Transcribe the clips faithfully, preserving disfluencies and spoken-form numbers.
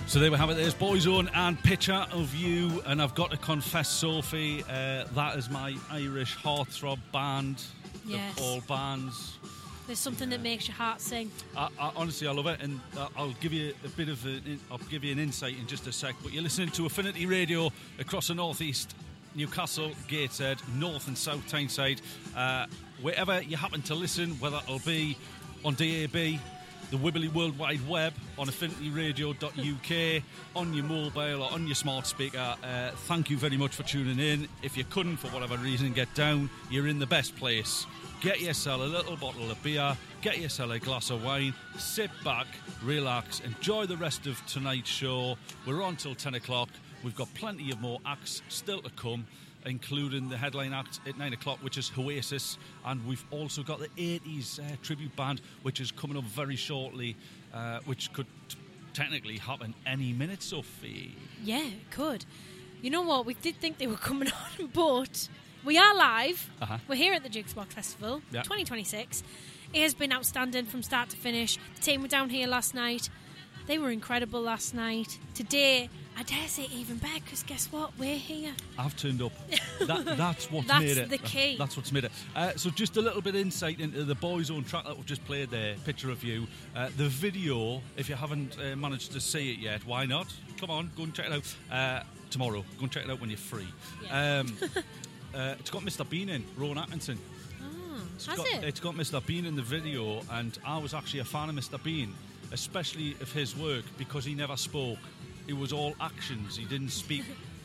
So there we have it. There's Boyzone and Picture of You. And I've got to confess, Sophie, uh, that is my Irish heartthrob band Yes. of all bands. There's something that makes your heart sing. I, I, honestly, I love it, and uh, I'll give you a bit of a, I'll give you an insight in just a sec. But you're listening to Affinity Radio across the northeast, Newcastle, Gateshead, North and South Tyneside. Uh, wherever you happen to listen, whether it'll be on D A B, the Wibbly World Wide Web, on affinity radio dot U K, on your mobile or on your smart speaker, uh, thank you very much for tuning in. If you couldn't, for whatever reason, get down, you're in the best place. Get yourself a little bottle of beer, get yourself a glass of wine, sit back, relax, enjoy the rest of tonight's show. We're on till ten o'clock. We've got plenty of more acts still to come, including the headline act at nine o'clock, which is Oasis, and we've also got the eighties uh, tribute band, which is coming up very shortly, uh, which could t- technically happen any minute, Sophie. Yeah, it could. You know what? We did think they were coming on, but we are live. Uh-huh. We're here at the Jukebox Festival, Yeah. twenty twenty-six. It has been outstanding from start to finish. The team were down here last night. They were incredible last night. Today, I dare say even better, because guess what? We're here. I've turned up. That, that's what's That's made it. the key. That's what's made it. Uh, so just a little bit of insight into the Boyzone track that we've just played there, Picture of You. Uh, the video, if you haven't uh, managed to see it yet, why not? Come on, go and check it out. Uh, tomorrow. Go and check it out when you're free. Yeah. Um, uh, it's got Mister Bean in, Rowan Atkinson. Oh, It's has got, it? It's got Mister Bean in the video, and I was actually a fan of Mister Bean, especially of his work, because he never spoke. It was all actions. He didn't speak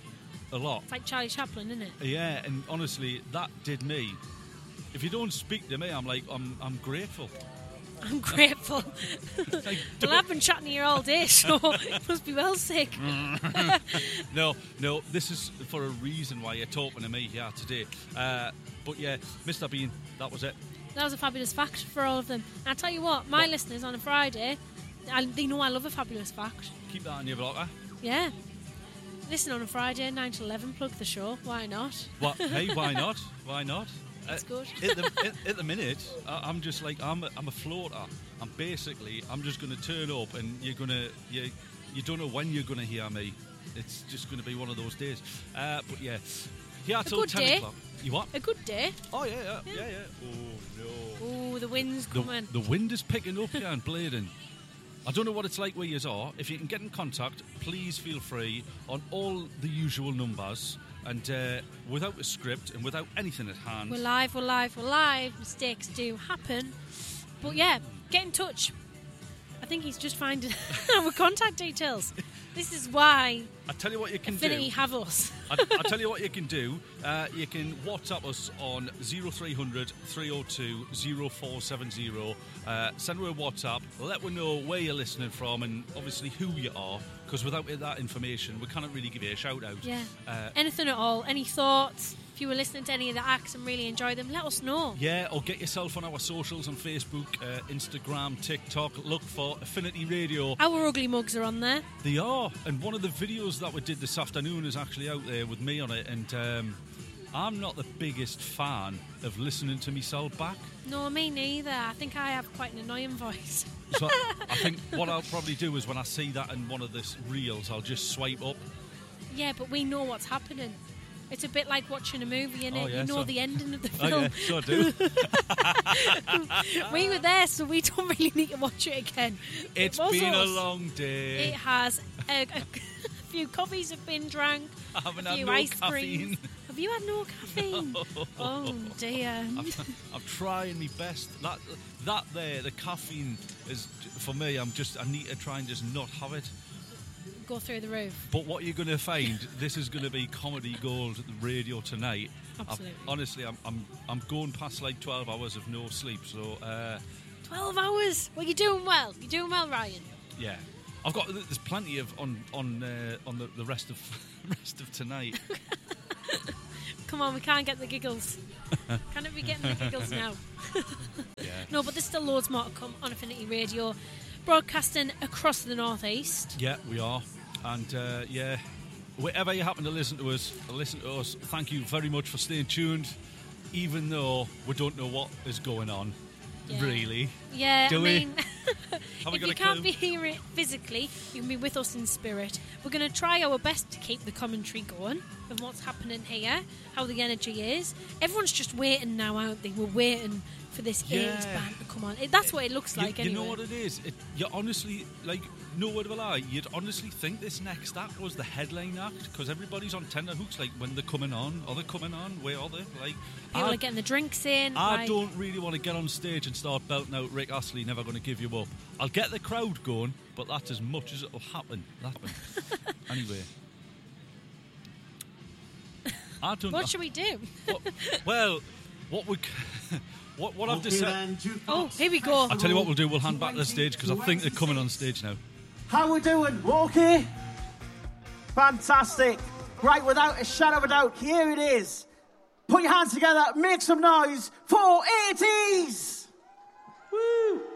a lot. It's like Charlie Chaplin, isn't it? Yeah, and honestly, that did me. If you don't speak to me, I'm like, I'm, I'm grateful. I'm grateful. Like, Well, I've been chatting to you all day, so it must be well sick. no, no, this is for a reason why you're talking to me here today. Uh, but yeah, Mister Bean, that was it. That was a fabulous fact for all of them. And I'll tell you what, my What? listeners on a Friday, I, they know I love a fabulous fact. Keep that on your blocker. Yeah. Listen on a Friday, nine to eleven, plug the show. Why not? What? Hey, why not? Why not? That's good. At the, at, at the minute, I, I'm just like I'm. A, I'm a floater. I'm basically. I'm just going to turn up, and you're gonna. You. You don't know when you're going to hear me. It's just going to be one of those days. Uh, but yeah, here till good ten day. o'clock. You what? A good day. Oh yeah, yeah, yeah, yeah. Oh no. Oh, the wind's The, coming. the wind is picking up here in Bladen. I don't know what it's like where you are. If you can get in contact, please feel free on all the usual numbers, and uh, without a script and without anything at hand. We're live, we're live, we're live. Mistakes do happen. But yeah, get in touch. I think he's just finding our contact details. This is why I tell you what you can Affinity do. have us. I, I tell you what you can do. Uh, you can WhatsApp us on zero three hundred, three oh two, oh four seven oh. Uh, send her a WhatsApp. Let her know where you're listening from and obviously who you are. Because without that information, we cannot really give you a shout out. Yeah. Uh, Anything at all. Any thoughts? If you were listening to any of the acts and really enjoyed them, let us know. Yeah, or get yourself on our socials on Facebook, uh, Instagram, TikTok. Look for Affinity Radio. Our ugly mugs are on there. They are. And one of the videos that we did this afternoon is actually out there with me on it. And um, I'm not the biggest fan of listening to myself back. No, me neither. I think I have quite an annoying voice. So I think what I'll probably do is when I see that in one of the reels, I'll just swipe up. Yeah, but we know what's happening. It's a bit like watching a movie, innit? Oh, yeah, you know so- the ending of the Oh, film. yeah, sure do. We were there, so we don't really need to watch it again. It's It was been a us. long day. It has. A, a, a few coffees have been drank. I haven't a had few no ice caffeine. creams. Have you had no caffeine? Oh dear. I'm, I'm trying my best. That that there, the caffeine is for me. I'm just. I need to try and just not have it. Go through the roof. But what you're going to find, this is going to be comedy gold at the radio tonight. Absolutely. I'm, honestly, I'm, I'm I'm going past like twelve hours of no sleep. So uh, Twelve hours. Well, you're doing well. You're doing well, Ryan. yeah, I've got. There's plenty of on on uh, on the, the rest of rest of tonight. Come on, we can't get the giggles. Can it be getting the giggles now? Yeah. No, but there's still loads more to come on Affinity Radio, broadcasting across the northeast. Yeah, we are. And uh, yeah, wherever you happen to listen to us, listen to us, thank you very much for staying tuned, even though we don't know what is going on. Yeah. Really? Yeah, Do I we? mean, Have we if got you a can't clue? be here physically, you can be with us in spirit. We're going to try our best to keep the commentary going of what's happening here, how the energy is. Everyone's just waiting now, aren't they? We're waiting for this Yeah. eighties band to come on. It, that's what it looks You, like, you anyway. know what it is? It, you honestly, like, no word of a lie, you'd honestly think this next act was the headline act because everybody's on tenterhooks, like, when they're coming on. Are they coming on? Where are they? Like, People I, are getting the drinks in. I like, don't really want to get on stage and start belting out Rick Astley, Never Gonna Give You Up. I'll get the crowd going, but that's as much as it'll happen. happen. Anyway. I don't What know. should we do? What, well, what we... What, what I've decided... Oh, here we go. I'll tell you what we'll do. We'll hand back the stage because I think they're coming on stage now. How we doing? Okay? Fantastic. Right, without a shadow of a doubt, here it is. Put your hands together, make some noise for eighties! Woo!